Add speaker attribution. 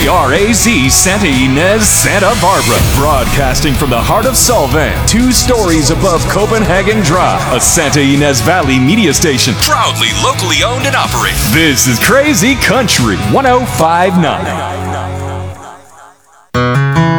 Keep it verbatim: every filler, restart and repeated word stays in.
Speaker 1: R A Z Santa Ynez, Santa Barbara. Broadcasting from the heart of Solvang, two stories above Copenhagen Drive. A Santa Ynez Valley media station, proudly locally owned and operated. This is Crazy Country one oh five point nine.